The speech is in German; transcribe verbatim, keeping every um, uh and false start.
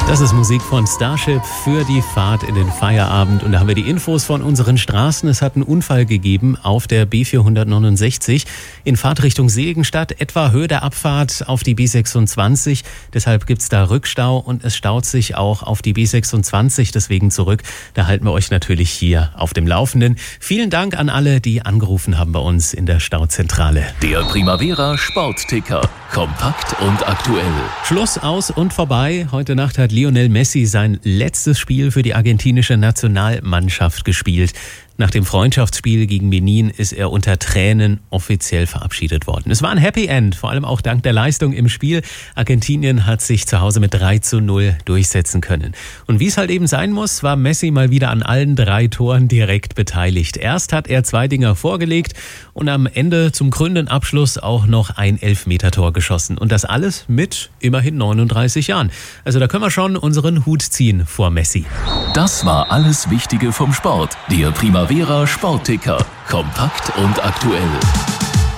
Das ist Musik von Starship für die Fahrt in den Feierabend. Und da haben wir die Infos von unseren Straßen. Es hat einen Unfall gegeben auf der B vierhundertneunundsechzig in Fahrtrichtung Seligenstadt, etwa Höhe der Abfahrt auf die B sechsundzwanzig. Deshalb gibt's da Rückstau und es staut sich auch auf die B sechsundzwanzig deswegen zurück. Da halten wir euch natürlich hier auf dem Laufenden. Vielen Dank an alle, die angerufen haben bei uns in der Stauzentrale. Der Primavera Sportticker. Kompakt und aktuell. Schluss, aus und vorbei. Heute Nacht hat Lionel Messi sein letztes Spiel für die argentinische Nationalmannschaft gespielt. Nach dem Freundschaftsspiel gegen Benin ist er unter Tränen offiziell verabschiedet worden. Es war ein Happy End, vor allem auch dank der Leistung im Spiel. Argentinien hat sich zu Hause mit drei zu null durchsetzen können. Und wie es halt eben sein muss, war Messi mal wieder an allen drei Toren direkt beteiligt. Erst hat er zwei Dinger vorgelegt und am Ende zum krönenden Abschluss auch noch ein Elfmetertor geschossen. Und das alles mit immerhin neununddreißig Jahren. Also da können wir schon unseren Hut ziehen vor Messi. Das war alles Wichtige vom Sport. Der Primavera Sportticker. Kompakt und aktuell.